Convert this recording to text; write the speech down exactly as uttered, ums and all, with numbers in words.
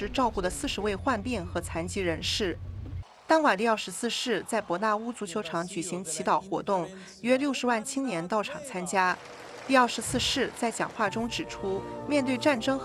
时照顾的四十位患病和残疾人士。当晚，利奥十四世在伯纳乌足球场举行祈祷活动，约六十万青年到场参加。利奥十四世在讲话中指出，面对战争。